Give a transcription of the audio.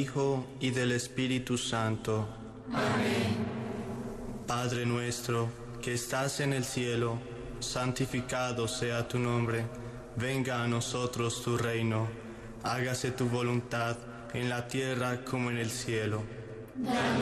Hijo y del Espíritu Santo. Amén. Padre nuestro, que estás en el cielo, santificado sea tu nombre. Venga a nosotros tu reino. Hágase tu voluntad en la tierra como en el cielo. Danos